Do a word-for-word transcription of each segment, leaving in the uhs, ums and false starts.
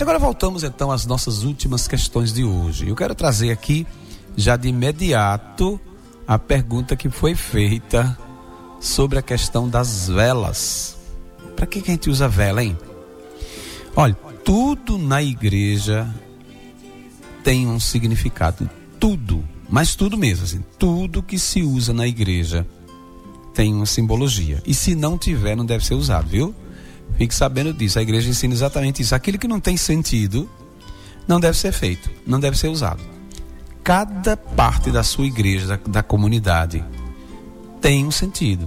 Agora voltamos então às nossas últimas questões de hoje. Eu quero trazer aqui, já de imediato, a pergunta que foi feita sobre a questão das velas. Para que que a gente usa vela, hein? Olha, tudo na igreja tem um significado. Tudo, mas tudo mesmo, assim, tudo que se usa na igreja tem uma simbologia. E se não tiver, não deve ser usado, viu? Fique sabendo disso. A igreja ensina exatamente isso. Aquilo que não tem sentido não deve ser feito, não deve ser usado. Cada parte da sua igreja, da, da comunidade, tem um sentido.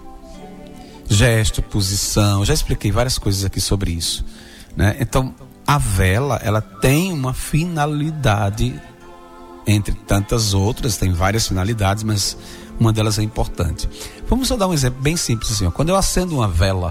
Gesto, posição, já expliquei várias coisas aqui sobre isso, né? Então, a vela, ela tem uma finalidade, entre tantas outras, tem várias finalidades, mas uma delas é importante. Vamos só dar um exemplo bem simples assim, ó. Quando eu acendo uma vela,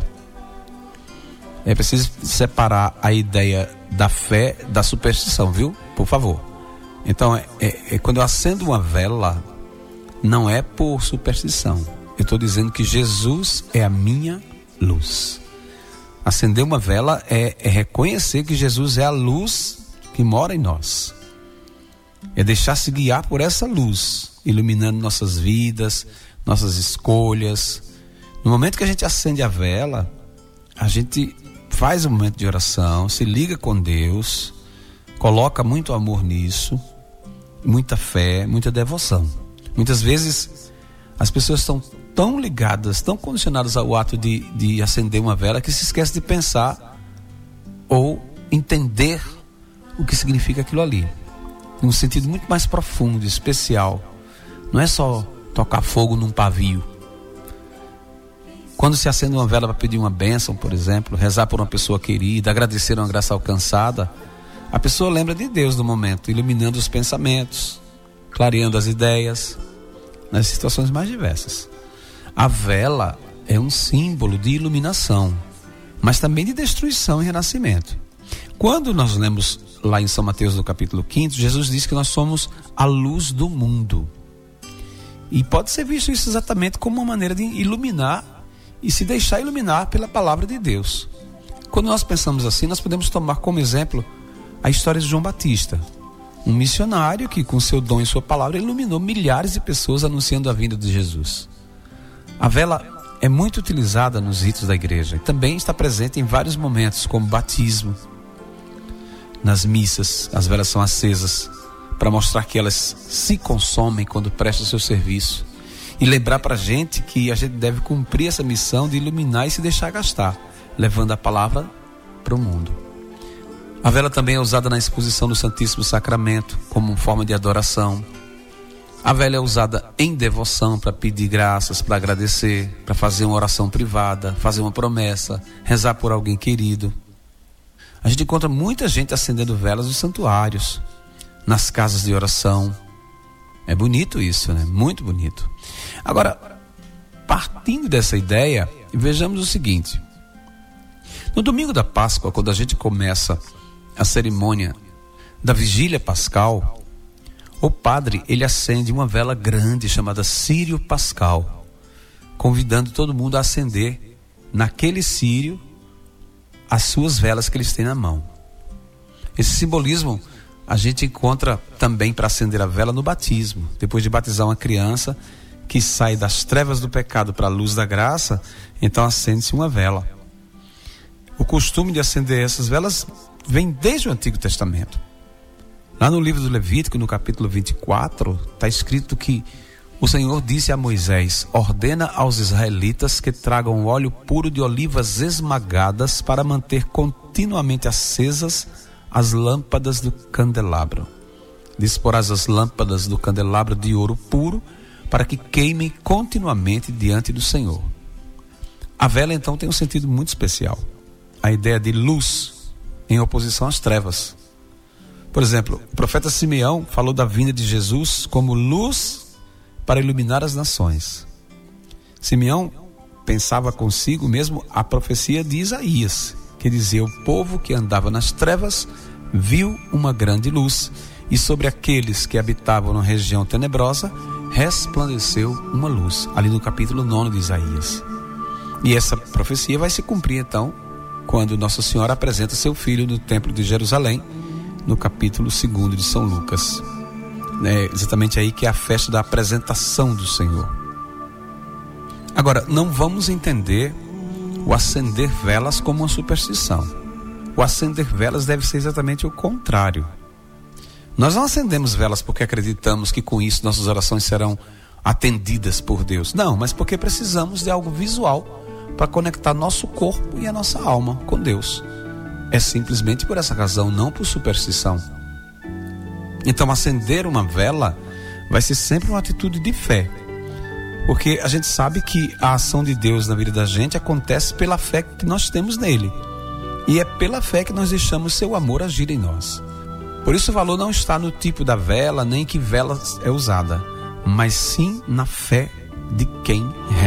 é preciso separar a ideia da fé da superstição, viu? Por favor. Então, é, é, é, quando eu acendo uma vela, não é por superstição. Eu estou dizendo que Jesus é a minha luz. Acender uma vela é, é reconhecer que Jesus é a luz que mora em nós. É deixar-se guiar por essa luz, iluminando nossas vidas, nossas escolhas. No momento que a gente acende a vela, a gente faz um momento de oração, se liga com Deus, coloca muito amor nisso, muita fé, muita devoção. Muitas vezes as pessoas estão tão ligadas, tão condicionadas ao ato de, de acender uma vela, que se esquece de pensar ou entender o que significa aquilo ali. Tem um sentido muito mais profundo, especial. Não é só tocar fogo num pavio. Quando se acende uma vela para pedir uma bênção, por exemplo, rezar por uma pessoa querida, agradecer uma graça alcançada, a pessoa lembra de Deus no momento, iluminando os pensamentos, clareando as ideias, nas situações mais diversas. A vela é um símbolo de iluminação, mas também de destruição e renascimento. Quando nós lemos lá em São Mateus, no capítulo quinto, Jesus diz que nós somos a luz do mundo. E pode ser visto isso exatamente como uma maneira de iluminar e se deixar iluminar pela palavra de Deus. Quando nós pensamos assim, nós podemos tomar como exemplo a história de João Batista, um missionário que com seu dom e sua palavra iluminou milhares de pessoas anunciando a vinda de Jesus. A vela é muito utilizada nos ritos da igreja e também está presente em vários momentos, como batismo. Nas missas, as velas são acesas para mostrar que elas se consomem quando prestam o seu serviço e lembrar para a gente que a gente deve cumprir essa missão de iluminar e se deixar gastar, levando a palavra para o mundo. A vela também é usada na exposição do Santíssimo Sacramento como forma de adoração. A vela é usada em devoção para pedir graças, para agradecer, para fazer uma oração privada, fazer uma promessa, rezar por alguém querido. A gente encontra muita gente acendendo velas nos santuários, nas casas de oração. É bonito isso, né? Muito bonito. Agora, partindo dessa ideia, vejamos o seguinte. No domingo da Páscoa, quando a gente começa a cerimônia da vigília pascal, o padre, ele acende uma vela grande chamada círio pascal, convidando todo mundo a acender naquele círio as suas velas que eles têm na mão. Esse simbolismo a gente encontra também para acender a vela no batismo. Depois de batizar uma criança que sai das trevas do pecado para a luz da graça, então acende-se uma vela. O costume de acender essas velas vem desde o Antigo Testamento. Lá no livro do Levítico, no capítulo vinte e quatro, está escrito que o Senhor disse a Moisés: ordena aos israelitas que tragam óleo puro de olivas esmagadas para manter continuamente acesas as lâmpadas do candelabro. Disporás as lâmpadas do candelabro de ouro puro para que queimem continuamente diante do Senhor. A vela então tem um sentido muito especial. A ideia de luz em oposição às trevas. Por exemplo, o profeta Simeão falou da vinda de Jesus como luz para iluminar as nações. Simeão pensava consigo mesmo a profecia de Isaías, que dizia: o povo que andava nas trevas viu uma grande luz, e sobre aqueles que habitavam na região tenebrosa resplandeceu uma luz. Ali no capítulo nove de Isaías. E essa profecia vai se cumprir então quando Nossa Senhora apresenta seu filho no Templo de Jerusalém, no capítulo segundo de São Lucas. É exatamente aí que é a festa da apresentação do Senhor. Agora, não vamos entender o acender velas como uma superstição. O acender velas deve ser exatamente o contrário. Nós não acendemos velas porque acreditamos que com isso nossas orações serão atendidas por Deus. Não, mas porque precisamos de algo visual para conectar nosso corpo e a nossa alma com Deus. É simplesmente por essa razão, não por superstição. Então, acender uma vela vai ser sempre uma atitude de fé. Porque a gente sabe que a ação de Deus na vida da gente acontece pela fé que nós temos nele. E é pela fé que nós deixamos seu amor agir em nós. Por isso o valor não está no tipo da vela, nem que vela é usada, mas sim na fé de quem reza.